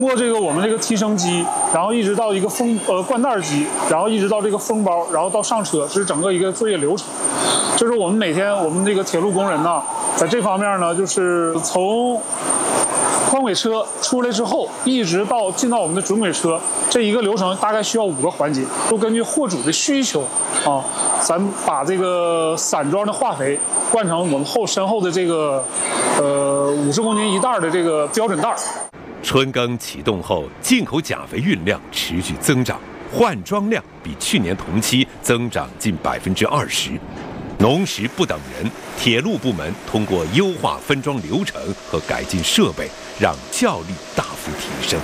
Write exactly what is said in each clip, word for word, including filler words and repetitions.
通过这个我们这个提升机，然后一直到一个封呃灌袋机，然后一直到这个封包，然后到上车，这是整个一个作业流程。就是我们每天我们这个铁路工人呢，在这方面呢，就是从宽轨车出来之后，一直到进到我们的准轨车，这一个流程大概需要五个环节，都根据货主的需求啊，咱把这个散装的化肥灌成我们后身后的这个呃五十公斤一袋的这个标准袋。 春耕启动后，进口钾肥运量持续增长，换装量比去年同期增长近百分之二十。农时不等人，铁路部门通过优化分装流程和改进设备，让效率大幅提升。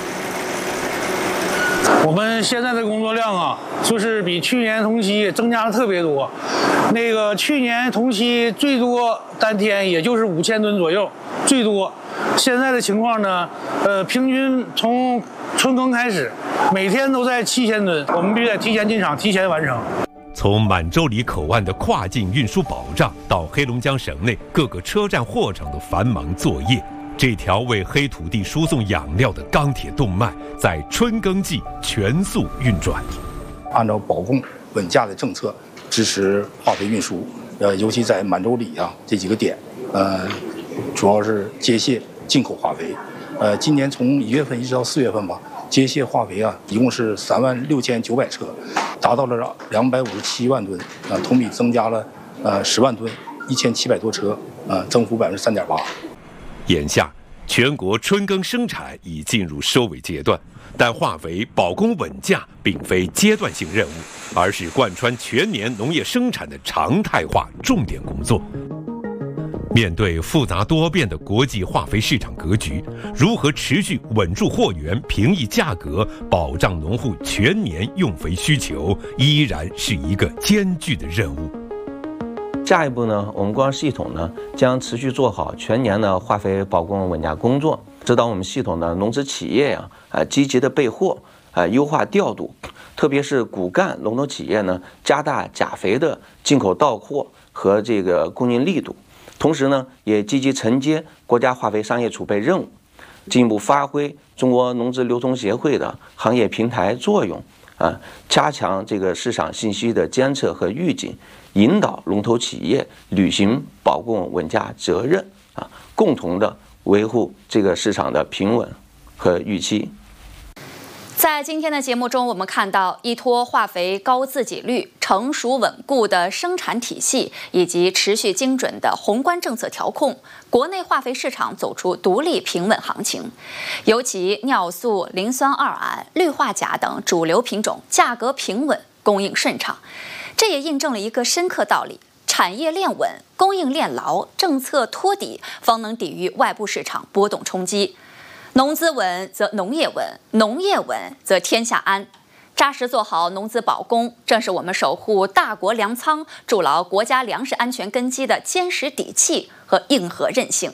我们现在的工作量啊，就是比去年同期增加了特别多。那个去年同期最多单天也就是五千吨左右，最多。现在的情况呢，呃，平均从春耕开始，每天都在七千吨，我们必须得提前进场，提前完成。 从满洲里口岸的跨境运输保障到黑龙江省内各个车站货场的繁忙作业，这条为黑土地输送养料的钢铁动脉在春耕季全速运转。 按照保供稳价的政策支持化肥运输，呃，尤其在满洲里啊这几个点，呃，主要是接卸进口化肥。呃，今年从一月份一直到四月份吧，接卸化肥啊，一共是三万六千九百车，达到了两百五十七万吨，啊、呃，同比增加了呃十万吨，一千七百多车，呃，增幅百分之三点八。 眼下，全国春耕生产已进入收尾阶段，但化肥保供稳价并非阶段性任务，而是贯穿全年农业生产的常态化重点工作。面对复杂多变的国际化肥市场格局，如何持续稳住货源、平抑价格、保障农户全年用肥需求，依然是一个艰巨的任务。 下一步呢，我们工商系统呢将持续做好全年的化肥保供稳价工作，指导我们系统的农资企业呀，啊积极的备货，啊优化调度，特别是骨干龙头企业呢，加大钾肥的进口到货和这个供应力度。同时呢，也积极承接国家化肥商业储备任务，进一步发挥中国农资流通协会的行业平台作用啊，加强这个市场信息的监测和预警，引导龙头企业履行保供稳价责任啊，共同的维护这个市场的平稳和预期。 在今天的节目中，我们看到依托化肥高自给率、成熟稳固的生产体系以及持续精准的宏观政策调控，国内化肥市场走出独立平稳行情。尤其尿素、磷酸二铵、氯化钾等主流品种价格平稳，供应顺畅。这也印证了一个深刻道理：产业链稳，供应链牢，政策托底，方能抵御外部市场波动冲击。农资稳则农业稳，农业稳则天下安。扎实做好农资保供，正是我们守护大国粮仓、筑牢国家粮食安全根基的坚实底气和硬核韧性。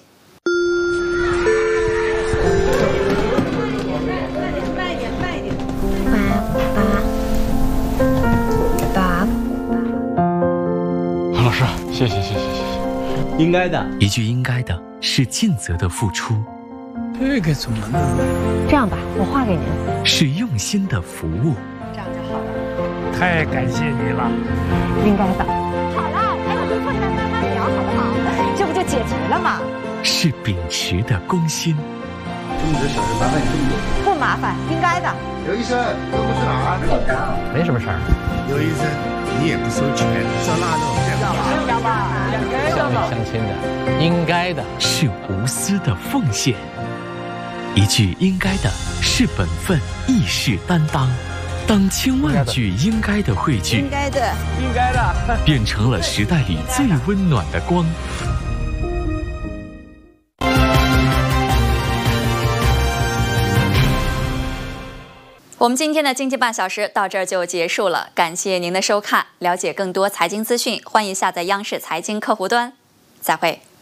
慢一点，慢一点，爸爸，爸。 老师，谢谢，谢谢，谢谢。 应该的，一句应该的是尽责的付出。 这个怎么弄？ 这样吧，我画给您。 是用心的服务。 这样就好了。 太感谢你了。 应该的。好了，还有工作再慢慢聊，好不好？这不就解决了吗？ 是秉持的公心。 这么多小事麻烦你这么多。 不麻烦，应该的。 刘医生，都不是哪儿？ 没什么事儿。 刘医生，你也不收钱，照那种这样吧？ 要吧， 乡里乡亲的，应该的。 是无私的奉献。一句应该的是本分，亦是担当。当千万句应该的汇聚， 应该的， 应该的， 变成了时代里最温暖的光。 我们今天的经济半小时到这儿就结束了，感谢您的收看。了解更多财经资讯，欢迎下载央视财经客户端。再会。